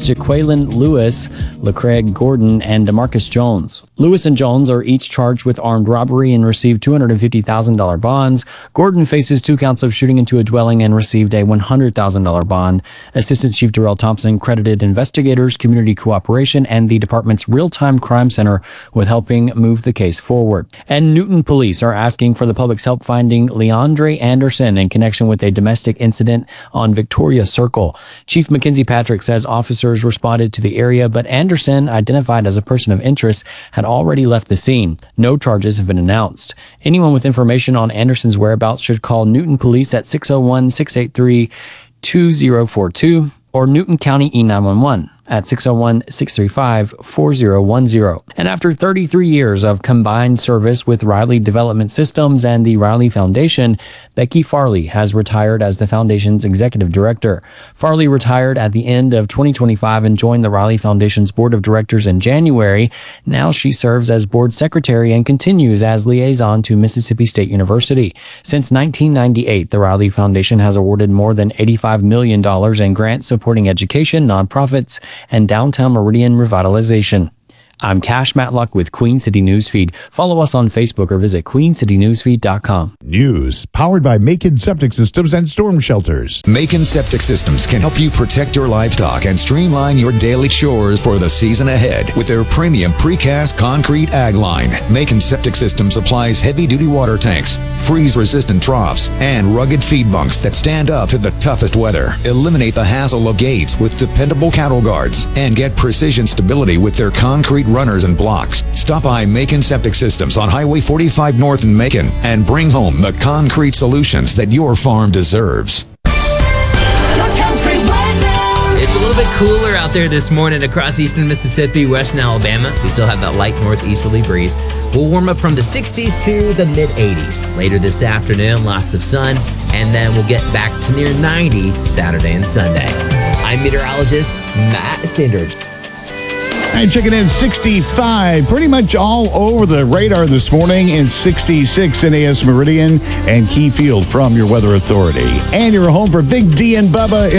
Jaqueline Lewis, LaCraig Gordon, and DeMarcus Jones. Lewis and Jones are each charged with armed robbery and received $250,000 bonds. Gordon faces 2 counts of shooting into a dwelling and received a $100,000 bond. Assistant Chief Darrell Thompson credited investigators, community cooperation, and the department's real-time crime center with helping move the case forward. And Newton police are asking for the public's help finding Leandre Anderson in connection with a domestic incident on Victoria Circle. Chief Mackenzie Patrick says officers responded to the area, but Anderson, identified as a person of interest, had already left the scene. No charges have been announced. Anyone with information on Anderson's whereabouts should call Newton Police at 601-683-2042 or Newton County E911 at 601-635-4010. And after 33 years of combined service with Riley Development Systems and the Riley Foundation, Becky Farley has retired as the foundation's executive director. Farley retired at the end of 2025 and joined the Riley Foundation's board of directors in January. Now she serves as board secretary and continues as liaison to Mississippi State University. Since 1998, the Riley Foundation has awarded more than $85 million in grants supporting education, nonprofits, and downtown Meridian revitalization. I'm Cash Matlock with Queen City Newsfeed. Follow us on Facebook or visit queencitynewsfeed.com. News powered by Macon Septic Systems and Storm Shelters. Macon Septic Systems can help you protect your livestock and streamline your daily chores for the season ahead with their premium precast concrete ag line. Macon Septic Systems supplies heavy-duty water tanks, freeze-resistant troughs, and rugged feed bunks that stand up to the toughest weather. Eliminate the hassle of gates with dependable cattle guards and get precision stability with their concrete runners and blocks. Stop by Macon Septic Systems on Highway 45 North in Macon and bring home the concrete solutions that your farm deserves. It's a little bit cooler out there this morning across eastern Mississippi, western Alabama. We still have that light northeasterly breeze. We'll warm up from the 60s to the mid-80s. Later this afternoon, lots of sun, and then we'll get back to near 90 Saturday and Sunday. I'm meteorologist Matt Standard. And checking in 65, pretty much all over the radar this morning in 66 NAS Meridian and Keyfield from your Weather Authority. And you're home for Big D and Bubba.